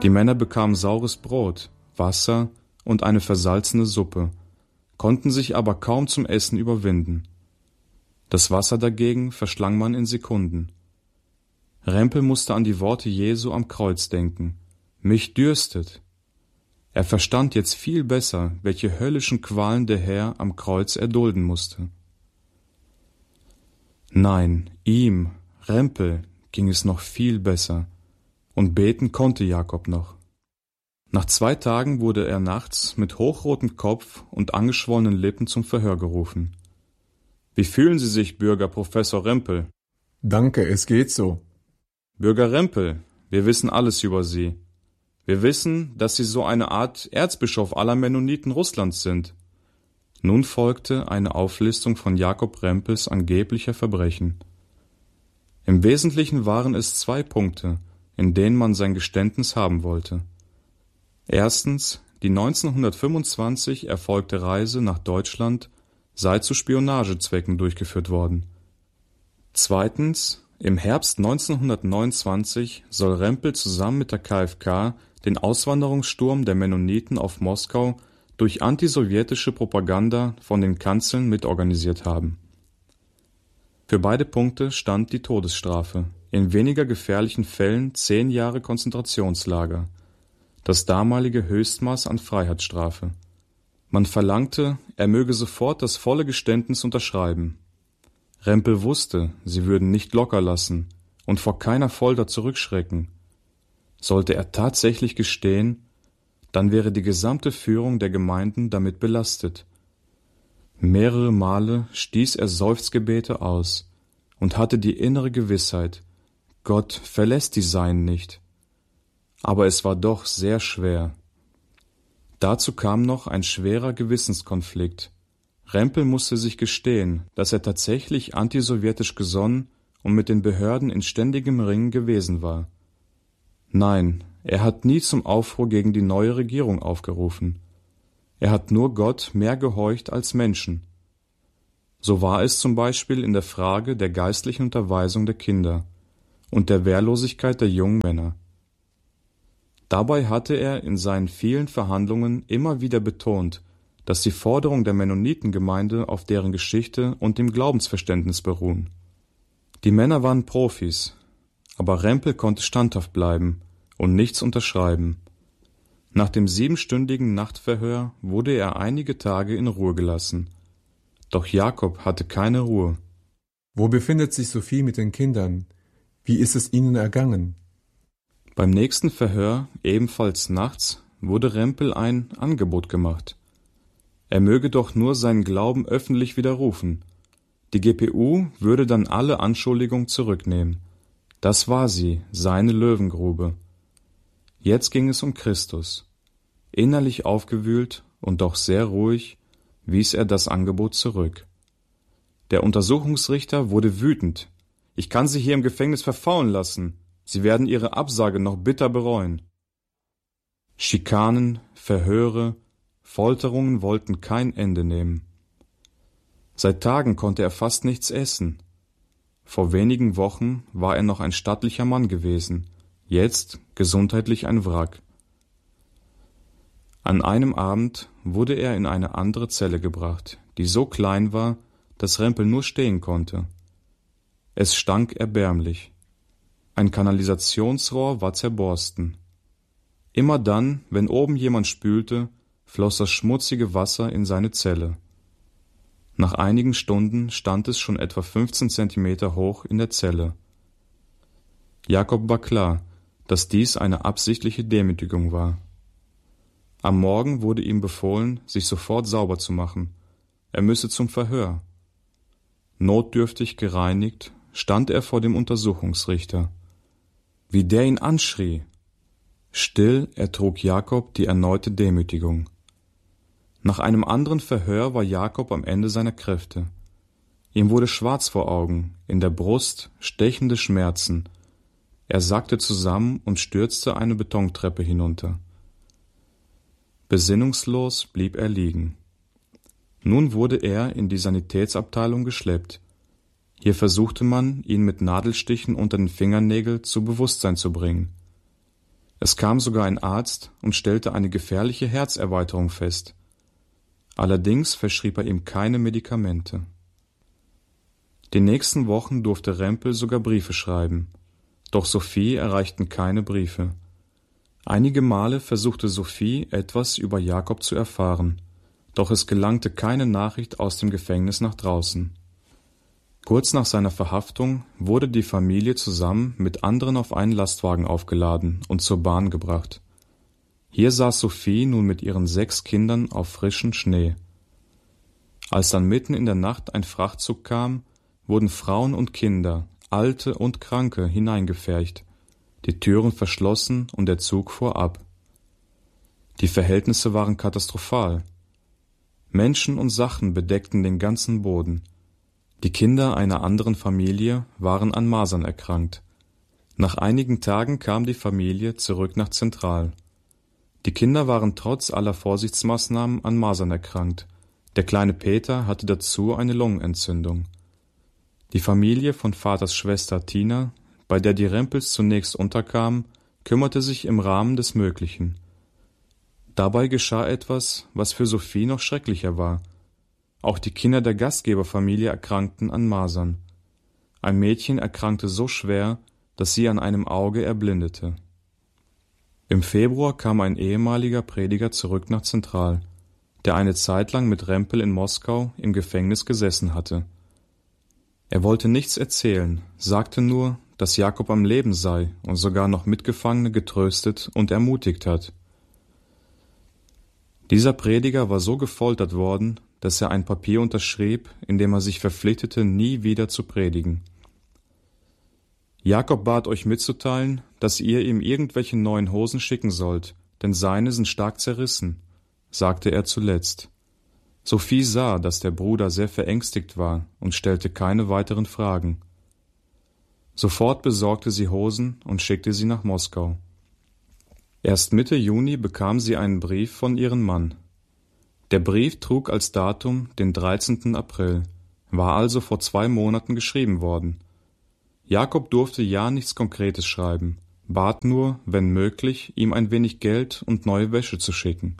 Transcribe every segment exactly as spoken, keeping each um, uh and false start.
Die Männer bekamen saures Brot, Wasser und eine versalzene Suppe, konnten sich aber kaum zum Essen überwinden. Das Wasser dagegen verschlang man in Sekunden. Rempel musste an die Worte Jesu am Kreuz denken: Mich dürstet. Er verstand jetzt viel besser, welche höllischen Qualen der Herr am Kreuz erdulden musste. Nein, ihm, Rempel, ging es noch viel besser, und beten konnte Jakob noch. Nach zwei Tagen wurde er nachts mit hochrotem Kopf und angeschwollenen Lippen zum Verhör gerufen. »Wie fühlen Sie sich, Bürger Professor Rempel?« »Danke, es geht so.« »Bürger Rempel, wir wissen alles über Sie. Wir wissen, dass Sie so eine Art Erzbischof aller Mennoniten Russlands sind.« Nun folgte eine Auflistung von Jakob Rempels angeblicher Verbrechen. Im Wesentlichen waren es zwei Punkte, in denen man sein Geständnis haben wollte. Erstens, die neunzehnhundertfünfundzwanzig erfolgte Reise nach Deutschland sei zu Spionagezwecken durchgeführt worden. Zweitens, im Herbst neunzehnhundertneunundzwanzig soll Rempel zusammen mit der K F K den Auswanderungssturm der Mennoniten auf Moskau durch antisowjetische Propaganda von den Kanzeln mitorganisiert haben. Für beide Punkte stand die Todesstrafe, in weniger gefährlichen Fällen zehn Jahre Konzentrationslager, das damalige Höchstmaß an Freiheitsstrafe. Man verlangte, er möge sofort das volle Geständnis unterschreiben. Rempel wusste, sie würden nicht locker lassen und vor keiner Folter zurückschrecken. Sollte er tatsächlich gestehen, dann wäre die gesamte Führung der Gemeinden damit belastet. Mehrere Male stieß er Seufzgebete aus und hatte die innere Gewissheit, Gott verlässt die Seinen nicht. Aber es war doch sehr schwer. Dazu kam noch ein schwerer Gewissenskonflikt. Rempel musste sich gestehen, dass er tatsächlich antisowjetisch gesonnen und mit den Behörden in ständigem Ringen gewesen war. Nein, er hat nie zum Aufruhr gegen die neue Regierung aufgerufen. Er hat nur Gott mehr gehorcht als Menschen. So war es zum Beispiel in der Frage der geistlichen Unterweisung der Kinder und der Wehrlosigkeit der jungen Männer. Dabei hatte er in seinen vielen Verhandlungen immer wieder betont, dass die Forderungen der Mennonitengemeinde auf deren Geschichte und dem Glaubensverständnis beruhen. Die Männer waren Profis, aber Rempel konnte standhaft bleiben und nichts unterschreiben. Nach dem siebenstündigen Nachtverhör wurde er einige Tage in Ruhe gelassen. Doch Jakob hatte keine Ruhe. »Wo befindet sich Sophie mit den Kindern? Wie ist es ihnen ergangen?« Beim nächsten Verhör, ebenfalls nachts, wurde Rempel ein Angebot gemacht. Er möge doch nur seinen Glauben öffentlich widerrufen. Die G P U würde dann alle Anschuldigungen zurücknehmen. Das war sie, seine Löwengrube. Jetzt ging es um Christus. Innerlich aufgewühlt und doch sehr ruhig wies er das Angebot zurück. Der Untersuchungsrichter wurde wütend. »Ich kann Sie hier im Gefängnis verfaulen lassen. Sie werden Ihre Absage noch bitter bereuen.« Schikanen, Verhöre, Folterungen wollten kein Ende nehmen. Seit Tagen konnte er fast nichts essen. Vor wenigen Wochen war er noch ein stattlicher Mann gewesen, jetzt gesundheitlich ein Wrack. An einem Abend wurde er in eine andere Zelle gebracht, die so klein war, dass Rempel nur stehen konnte. Es stank erbärmlich. Ein Kanalisationsrohr war zerborsten. Immer dann, wenn oben jemand spülte, floss das schmutzige Wasser in seine Zelle. Nach einigen Stunden stand es schon etwa fünfzehn Zentimeter hoch in der Zelle. Jakob war klar, dass dies eine absichtliche Demütigung war. Am Morgen wurde ihm befohlen, sich sofort sauber zu machen. Er müsse zum Verhör. Notdürftig gereinigt stand er vor dem Untersuchungsrichter. Wie der ihn anschrie! Still ertrug Jakob die erneute Demütigung. Nach einem anderen Verhör war Jakob am Ende seiner Kräfte. Ihm wurde schwarz vor Augen, in der Brust stechende Schmerzen. Er sackte zusammen und stürzte eine Betontreppe hinunter. Besinnungslos blieb er liegen. Nun wurde er in die Sanitätsabteilung geschleppt. Hier versuchte man, ihn mit Nadelstichen unter den Fingernägeln zu Bewusstsein zu bringen. Es kam sogar ein Arzt und stellte eine gefährliche Herzerweiterung fest. Allerdings verschrieb er ihm keine Medikamente. Die nächsten Wochen durfte Rempel sogar Briefe schreiben, doch Sophie erreichten keine Briefe. Einige Male versuchte Sophie, etwas über Jakob zu erfahren, doch es gelangte keine Nachricht aus dem Gefängnis nach draußen. Kurz nach seiner Verhaftung wurde die Familie zusammen mit anderen auf einen Lastwagen aufgeladen und zur Bahn gebracht. Hier saß Sophie nun mit ihren sechs Kindern auf frischem Schnee. Als dann mitten in der Nacht ein Frachtzug kam, wurden Frauen und Kinder, Alte und Kranke hineingefercht, die Türen verschlossen und der Zug fuhr ab. Die Verhältnisse waren katastrophal. Menschen und Sachen bedeckten den ganzen Boden. Die Kinder einer anderen Familie waren an Masern erkrankt. Nach einigen Tagen kam die Familie zurück nach Zentral. Die Kinder waren trotz aller Vorsichtsmaßnahmen an Masern erkrankt. Der kleine Peter hatte dazu eine Lungenentzündung. Die Familie von Vaters Schwester Tina, bei der die Rempels zunächst unterkamen, kümmerte sich im Rahmen des Möglichen. Dabei geschah etwas, was für Sophie noch schrecklicher war. Auch die Kinder der Gastgeberfamilie erkrankten an Masern. Ein Mädchen erkrankte so schwer, dass sie an einem Auge erblindete. Im Februar kam ein ehemaliger Prediger zurück nach Zentral, der eine Zeit lang mit Rempel in Moskau im Gefängnis gesessen hatte. Er wollte nichts erzählen, sagte nur, dass Jakob am Leben sei und sogar noch Mitgefangene getröstet und ermutigt hat. Dieser Prediger war so gefoltert worden, dass er ein Papier unterschrieb, in dem er sich verpflichtete, nie wieder zu predigen. Jakob bat euch mitzuteilen, dass ihr ihm irgendwelche neuen Hosen schicken sollt, denn seine sind stark zerrissen, sagte er zuletzt. Sophie sah, dass der Bruder sehr verängstigt war und stellte keine weiteren Fragen. Sofort besorgte sie Hosen und schickte sie nach Moskau. Erst Mitte Juni bekam sie einen Brief von ihrem Mann. Der Brief trug als Datum den dreizehnten April, war also vor zwei Monaten geschrieben worden. Jakob durfte ja nichts Konkretes schreiben, bat nur, wenn möglich, ihm ein wenig Geld und neue Wäsche zu schicken.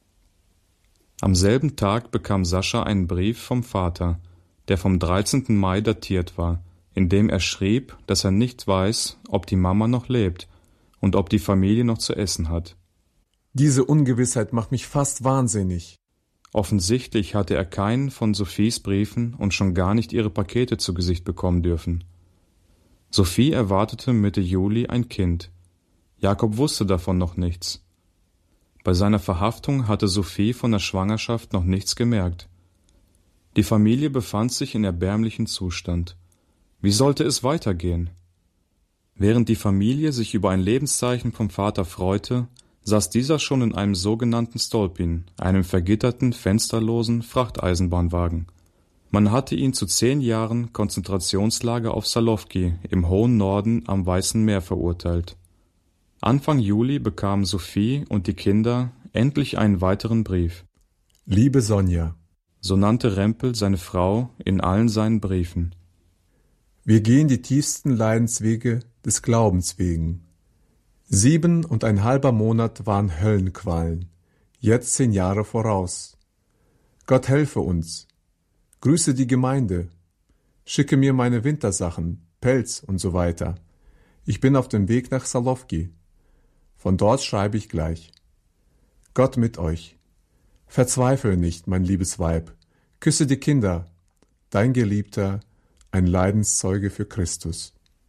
Am selben Tag bekam Sascha einen Brief vom Vater, der vom dreizehnten Mai datiert war, in dem er schrieb, dass er nicht weiß, ob die Mama noch lebt und ob die Familie noch zu essen hat. Diese Ungewissheit macht mich fast wahnsinnig. Offensichtlich hatte er keinen von Sophies Briefen und schon gar nicht ihre Pakete zu Gesicht bekommen dürfen. Sophie erwartete Mitte Juli ein Kind. Jakob wusste davon noch nichts. Bei seiner Verhaftung hatte Sophie von der Schwangerschaft noch nichts gemerkt. Die Familie befand sich in erbärmlichem Zustand. Wie sollte es weitergehen? Während die Familie sich über ein Lebenszeichen vom Vater freute, saß dieser schon in einem sogenannten Stolpin, einem vergitterten, fensterlosen Frachteisenbahnwagen. Man hatte ihn zu zehn Jahren Konzentrationslager auf Salowki im hohen Norden am Weißen Meer verurteilt. Anfang Juli bekamen Sophie und die Kinder endlich einen weiteren Brief. Liebe Sonja, so nannte Rempel seine Frau in allen seinen Briefen. Wir gehen die tiefsten Leidenswege des Glaubens wegen. Sieben und ein halber Monat waren Höllenqualen, jetzt zehn Jahre voraus. Gott helfe uns. Grüße die Gemeinde. Schicke mir meine Wintersachen, Pelz und so weiter. Ich bin auf dem Weg nach Salowki. Von dort schreibe ich gleich. Gott mit euch. Verzweifle nicht, mein liebes Weib. Küsse die Kinder. Dein Geliebter, ein Leidenszeuge für Christus.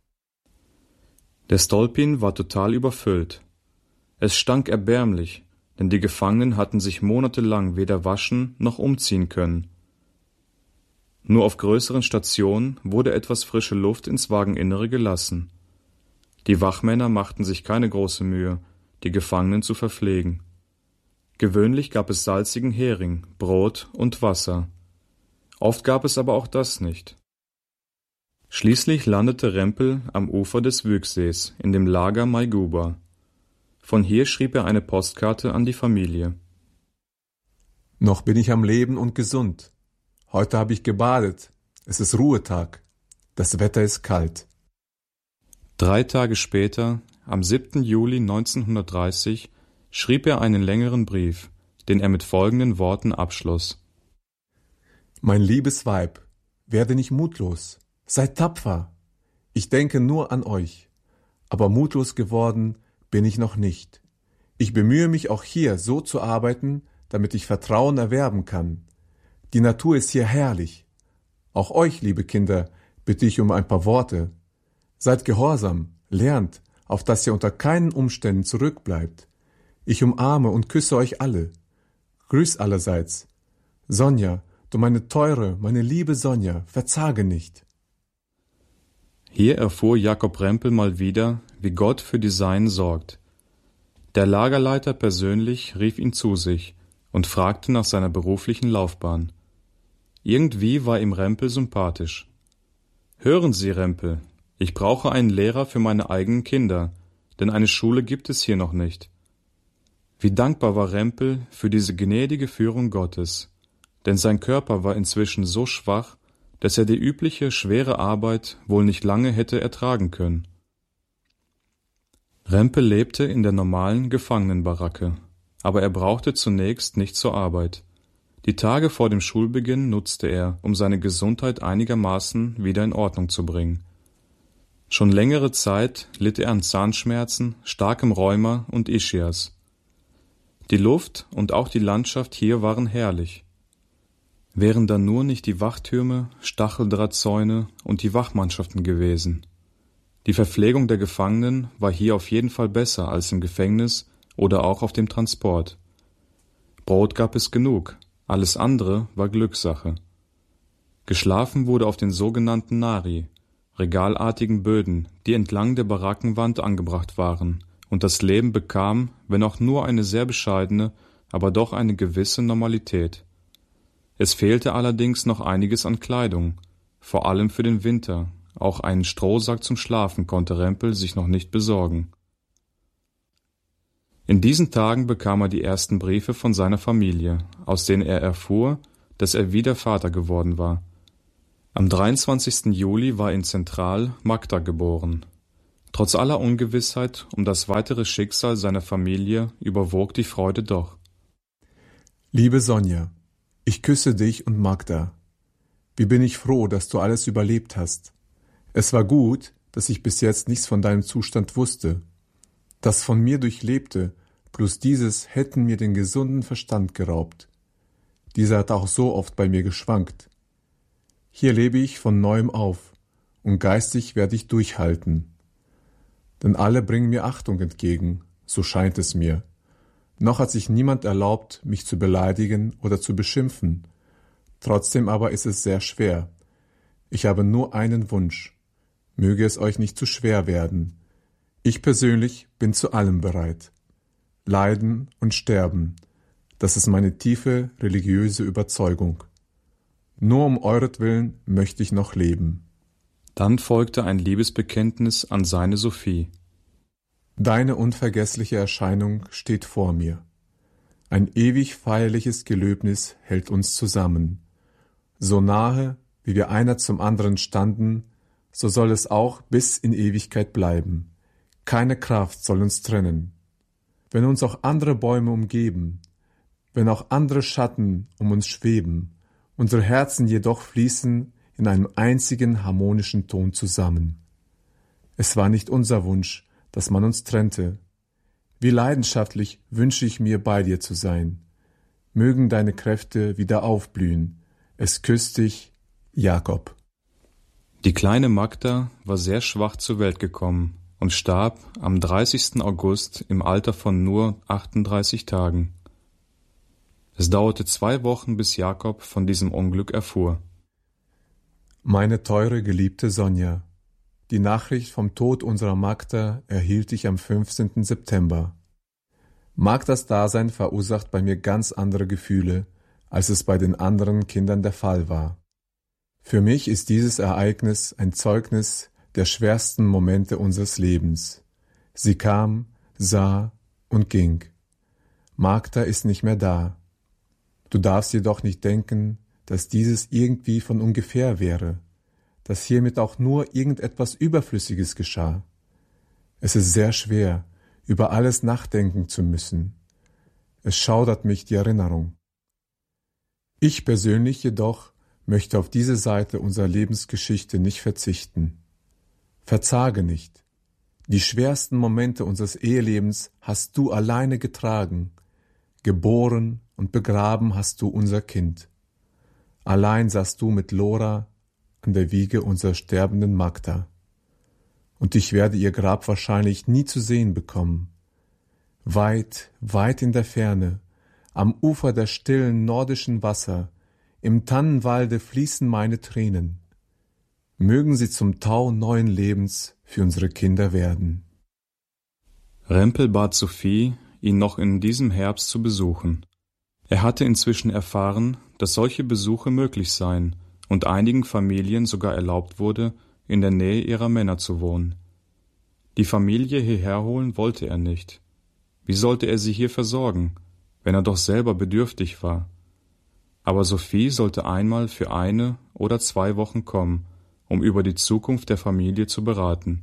Der Stolpin war total überfüllt. Es stank erbärmlich, denn die Gefangenen hatten sich monatelang weder waschen noch umziehen können. Nur auf größeren Stationen wurde etwas frische Luft ins Wageninnere gelassen. Die Wachmänner machten sich keine große Mühe, die Gefangenen zu verpflegen. Gewöhnlich gab es salzigen Hering, Brot und Wasser. Oft gab es aber auch das nicht. Schließlich landete Rempel am Ufer des Wyk-Sees in dem Lager Maiguba. Von hier schrieb er eine Postkarte an die Familie. Noch bin ich am Leben und gesund. Heute habe ich gebadet. Es ist Ruhetag. Das Wetter ist kalt. Drei Tage später am siebten Juli neunzehnhundertdreißig, schrieb er einen längeren Brief, den er mit folgenden Worten abschloss: Mein liebes Weib, werde nicht mutlos, seid tapfer. Ich denke nur an euch, aber mutlos geworden bin ich noch nicht. Ich bemühe mich auch hier so zu arbeiten, damit ich Vertrauen erwerben kann. Die Natur ist hier herrlich. Auch euch, liebe Kinder, bitte ich um ein paar Worte. Seid gehorsam, lernt, auf dass ihr unter keinen Umständen zurückbleibt. Ich umarme und küsse euch alle. Grüß allerseits. Sonja, du meine teure, meine liebe Sonja, verzage nicht. Hier erfuhr Jakob Rempel mal wieder, wie Gott für die Seinen sorgt. Der Lagerleiter persönlich rief ihn zu sich und fragte nach seiner beruflichen Laufbahn. Irgendwie war ihm Rempel sympathisch. »Hören Sie, Rempel, ich brauche einen Lehrer für meine eigenen Kinder, denn eine Schule gibt es hier noch nicht.« Wie dankbar war Rempel für diese gnädige Führung Gottes, denn sein Körper war inzwischen so schwach, dass er die übliche schwere Arbeit wohl nicht lange hätte ertragen können. Rempel lebte in der normalen Gefangenenbaracke, aber er brauchte zunächst nicht zur Arbeit. Die Tage vor dem Schulbeginn nutzte er, um seine Gesundheit einigermaßen wieder in Ordnung zu bringen. Schon längere Zeit litt er an Zahnschmerzen, starkem Rheuma und Ischias. Die Luft und auch die Landschaft hier waren herrlich. Wären da nur nicht die Wachtürme, Stacheldrahtzäune und die Wachmannschaften gewesen. Die Verpflegung der Gefangenen war hier auf jeden Fall besser als im Gefängnis oder auch auf dem Transport. Brot gab es genug, alles andere war Glückssache. Geschlafen wurde auf den sogenannten Nari, regalartigen Böden, die entlang der Barackenwand angebracht waren, und das Leben bekam, wenn auch nur eine sehr bescheidene, aber doch eine gewisse Normalität. Es fehlte allerdings noch einiges an Kleidung, vor allem für den Winter, auch einen Strohsack zum Schlafen konnte Rempel sich noch nicht besorgen. In diesen Tagen bekam er die ersten Briefe von seiner Familie, aus denen er erfuhr, dass er wieder Vater geworden war. Am dreiundzwanzigsten Juli war in Zentral Magda geboren. Trotz aller Ungewissheit um das weitere Schicksal seiner Familie überwog die Freude doch. Liebe Sonja, ich küsse dich und Magda. Wie bin ich froh, dass du alles überlebt hast. Es war gut, dass ich bis jetzt nichts von deinem Zustand wusste. Das von mir Durchlebte plus dieses hätten mir den gesunden Verstand geraubt. Dieser hat auch so oft bei mir geschwankt. Hier lebe ich von neuem auf, und geistig werde ich durchhalten. Denn alle bringen mir Achtung entgegen, so scheint es mir. Noch hat sich niemand erlaubt, mich zu beleidigen oder zu beschimpfen. Trotzdem aber ist es sehr schwer. Ich habe nur einen Wunsch. Möge es euch nicht zu schwer werden. Ich persönlich bin zu allem bereit. Leiden und sterben, das ist meine tiefe religiöse Überzeugung. Nur um euretwillen möchte ich noch leben. Dann folgte ein Liebesbekenntnis an seine Sophie. Deine unvergessliche Erscheinung steht vor mir. Ein ewig feierliches Gelöbnis hält uns zusammen. So nahe, wie wir einer zum anderen standen, so soll es auch bis in Ewigkeit bleiben. Keine Kraft soll uns trennen. Wenn uns auch andere Bäume umgeben, wenn auch andere Schatten um uns schweben, unsere Herzen jedoch fließen in einem einzigen harmonischen Ton zusammen. Es war nicht unser Wunsch, dass man uns trennte. Wie leidenschaftlich wünsche ich mir, bei dir zu sein. Mögen deine Kräfte wieder aufblühen. Es küsst dich, Jakob. Die kleine Magda war sehr schwach zur Welt gekommen und starb am dreißigsten August im Alter von nur achtunddreißig Tagen. Es dauerte zwei Wochen, bis Jakob von diesem Unglück erfuhr. Meine teure, geliebte Sonja, die Nachricht vom Tod unserer Magda erhielt ich am fünfzehnten September. Magdas Dasein verursacht bei mir ganz andere Gefühle, als es bei den anderen Kindern der Fall war. Für mich ist dieses Ereignis ein Zeugnis der schwersten Momente unseres Lebens. Sie kam, sah und ging. Magda ist nicht mehr da. Du darfst jedoch nicht denken, dass dieses irgendwie von ungefähr wäre, dass hiermit auch nur irgendetwas Überflüssiges geschah. Es ist sehr schwer, über alles nachdenken zu müssen. Es schaudert mich die Erinnerung. Ich persönlich jedoch möchte auf diese Seite unserer Lebensgeschichte nicht verzichten. Verzage nicht. Die schwersten Momente unseres Ehelebens hast du alleine getragen. Geboren und begraben hast du unser Kind. Allein saßt du mit Lora an der Wiege unserer sterbenden Magda. Und ich werde ihr Grab wahrscheinlich nie zu sehen bekommen. Weit, weit in der Ferne, am Ufer der stillen nordischen Wasser, im Tannenwalde fließen meine Tränen. Mögen sie zum Tau neuen Lebens für unsere Kinder werden. Rempel bat Sophie, ihn noch in diesem Herbst zu besuchen. Er hatte inzwischen erfahren, dass solche Besuche möglich seien und einigen Familien sogar erlaubt wurde, in der Nähe ihrer Männer zu wohnen. Die Familie hierher holen wollte er nicht. Wie sollte er sie hier versorgen, wenn er doch selber bedürftig war? Aber Sophie sollte einmal für eine oder zwei Wochen kommen, um über die Zukunft der Familie zu beraten.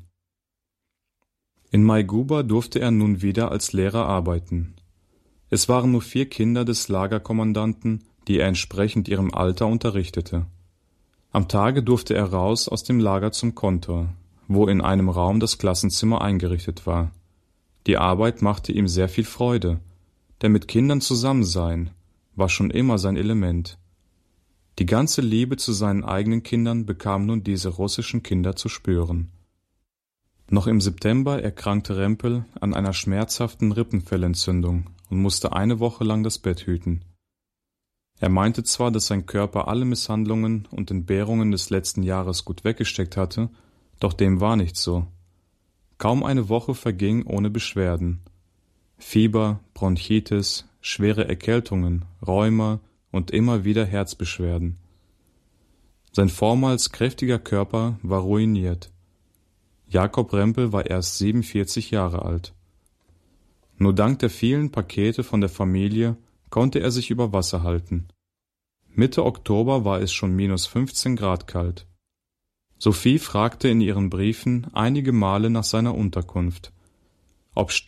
In Maiguba durfte er nun wieder als Lehrer arbeiten. Es waren nur vier Kinder des Lagerkommandanten, die er entsprechend ihrem Alter unterrichtete. Am Tage durfte er raus aus dem Lager zum Kontor, wo in einem Raum das Klassenzimmer eingerichtet war. Die Arbeit machte ihm sehr viel Freude, denn mit Kindern zusammen sein war schon immer sein Element. Die ganze Liebe zu seinen eigenen Kindern bekamen nun diese russischen Kinder zu spüren. Noch im September erkrankte Rempel an einer schmerzhaften Rippenfellentzündung und musste eine Woche lang das Bett hüten. Er meinte zwar, dass sein Körper alle Misshandlungen und Entbehrungen des letzten Jahres gut weggesteckt hatte, doch dem war nicht so. Kaum eine Woche verging ohne Beschwerden. Fieber, Bronchitis, schwere Erkältungen, Rheuma und immer wieder Herzbeschwerden. Sein vormals kräftiger Körper war ruiniert. Jakob Rempel war erst siebenundvierzig Jahre alt. Nur dank der vielen Pakete von der Familie konnte er sich über Wasser halten. Mitte Oktober war es schon minus fünfzehn Grad kalt. Sophie fragte in ihren Briefen einige Male nach seiner Unterkunft, ob